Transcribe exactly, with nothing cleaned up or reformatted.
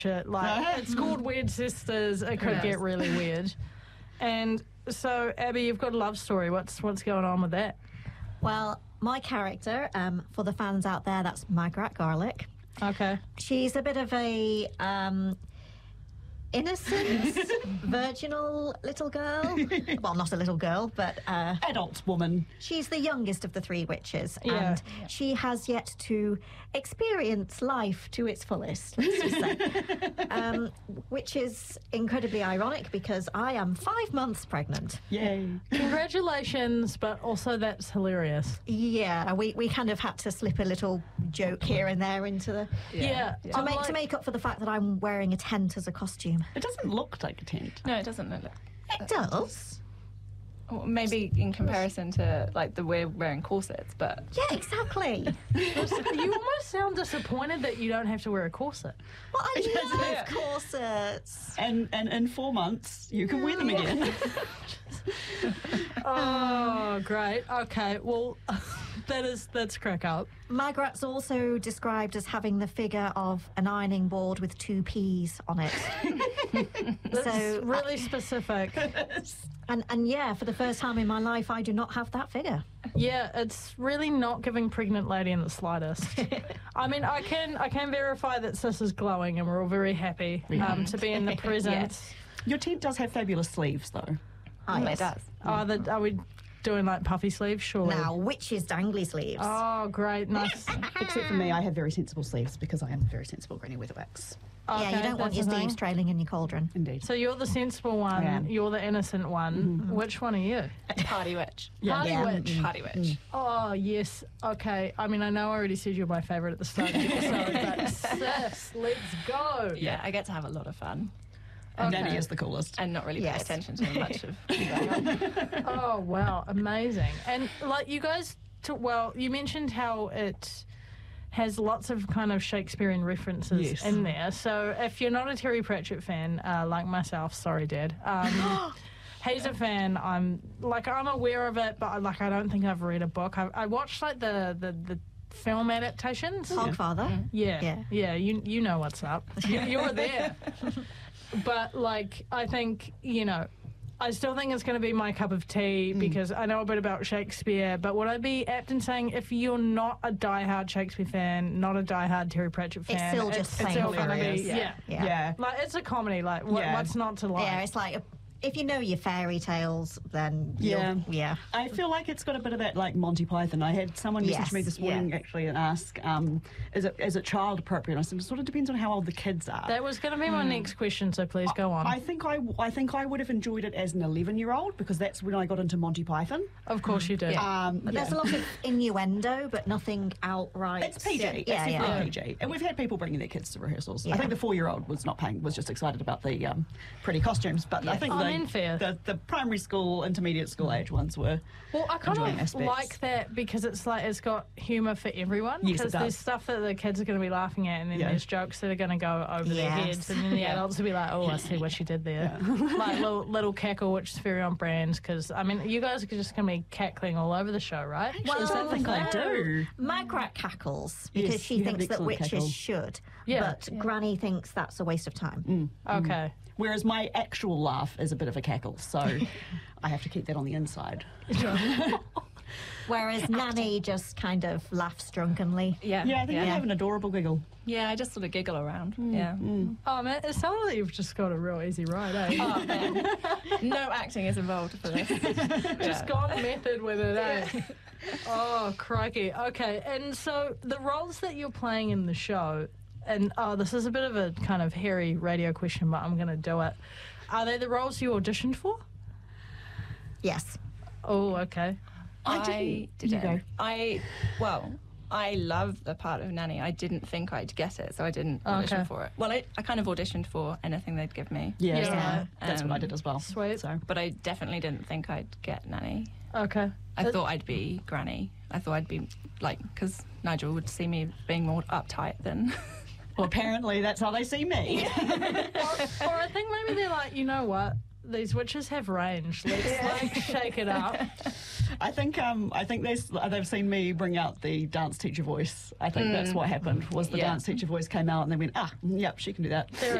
shit. Like, it's called Weird Sisters. It could Yes. get really weird. And so, Abby, you've got a love story. What's what's going on with that? Well, my character, um, for the fans out there, that's Margaret Garlick. Okay. She's a bit of a um, innocent, virginal little girl. Well, not a little girl, but uh, Adult woman. she's the youngest of the three witches, Yeah. and she has yet to experience life to its fullest, let's just say. um, which is incredibly ironic because I am five months pregnant. Yay. Congratulations, but also that's hilarious. Yeah, we, we kind of had to slip a little joke here and there into the Yeah. to I'm make like- to make up for the fact that I'm wearing a tent as a costume. It doesn't look like a tent. No, it doesn't look like. It does. Well, maybe in comparison to like the we're wearing corsets, but Yeah, exactly. You almost sound disappointed that you don't have to wear a corset. Well, I love Yeah. corsets. And, and in four months, you can wear them again. Oh, great. Okay, well, that is that's crack up. Margaret's also described as having the figure of an ironing board with two peas on it. That's So, really specific. And and yeah, for the first time in my life, I do not have that figure. Yeah, it's really not giving pregnant lady in the slightest. I mean, I can I can verify that Sis is glowing, and we're all very happy um, to be in the presence. Your tent does have fabulous sleeves, though. Ah, mm, yes. it does. Are, the, are we doing like puffy sleeves? Surely. Now, witches dangly sleeves. Oh, great, nice. Except for me, I have very sensible sleeves because I am very sensible Granny Weatherwax. yeah, you Okay, don't want that's your a thing. sleeves trailing in your cauldron. Indeed. So you're the sensible one. I am. You're the innocent one. Which one are you? Party witch. Party Yeah. witch. Party witch. Oh, yes. Okay. I mean, I know I already said you're my favourite at the start of the episode, but sis, let's go. Yeah, I get to have a lot of fun And Okay. Nanny is the coolest. and not really Yes. pay attention to much of what's going on. Oh, wow. Amazing. And, like, you guys, t- well, you mentioned how it has lots of kind of Shakespearean references Yes. in there. So if you're not a Terry Pratchett fan, uh, like myself, sorry, Dad. Um, he's a fan. I'm, like, I'm aware of it, but, like, I don't think I've read a book. I, I watched, like, the, the, the film adaptations. Hogfather. Yeah, Yeah. yeah, you you know what's up. You, you're there. But, like, I think, you know, I still think it's going to be my cup of tea because I know a bit about Shakespeare, but would I be apt in saying if you're not a diehard Shakespeare fan, not a diehard Terry Pratchett fan, It's still just plain still gonna hilarious. be, yeah. Yeah. Yeah. Like, it's a comedy, like, what, Yeah. what's not to like? Yeah, it's like, if you know your fairy tales, then you'll- Yeah. yeah. I feel like it's got a bit of that, like Monty Python. I had someone message Yes, me this yeah. morning actually and ask, um, is it is it child appropriate? I said it sort of depends on how old the kids are. That was going to be my next question, so please go on. I think I, I think I would have enjoyed it as an eleven-year-old because that's when I got into Monty Python. of course you did. Um, But there's a lot of innuendo, but nothing outright. It's P G. It's Yeah, definitely yeah. P G. And we've had people bringing their kids to rehearsals. Yeah. I think the four-year-old was not paying, was just excited about the um, pretty costumes. But I think Oh, the, then fair. the the primary school, intermediate school age ones were. Well, I kind enjoying of aspects. like that because it's like it's got humour for everyone. Yes, it Because does. there's stuff that the kids are going to be laughing at, and then Yeah. there's jokes that are going to go over their Yes. heads, and then the adults will be like, "Oh, I see what she did there." Like little, little cackle, which is very on brand. Because I mean, you guys are just going to be cackling all over the show, right? Well, I think I do. Margaret cackles because Yes, she you have an thinks that excellent witches cackle. should. Yeah. But Granny thinks that's a waste of time. Okay. Whereas my actual laugh is a bit of a cackle, so I have to keep that on the inside. Whereas Nanny just kind of laughs drunkenly. Yeah, Yeah, I think yeah. you have an adorable giggle. Yeah, I just sort of giggle around. Yeah. Oh man, it sounds like you've just got a real easy ride, eh? Oh man, no acting is involved for this. Just gone method with it, eh? Oh, crikey. Okay, and so the roles that you're playing in the show, and oh, this is a bit of a kind of hairy radio question, but I'm going to do it. Are they the roles you auditioned for? Yes. Oh, okay. I I didn't. didn't. You go. I well, I love the part of Nanny. I didn't think I'd get it, so I didn't audition Okay. for it. Well, I, I kind of auditioned for anything they'd give me, Yeah, Yeah. yeah. That's what I Um, did as well. Sweet. So but I definitely didn't think I'd get Nanny. Okay. I Uh, thought I'd be Granny. I thought I'd be like, because Nigel would see me being more uptight than. well, apparently that's how they see me. or, or I think maybe they're like, you know what? These witches have range. Let's like shake it up. I think um, I think they've, they've seen me bring out the dance teacher voice. I think that's what happened. Was the Yeah. dance teacher voice came out and they went, ah, yep, she can do that. There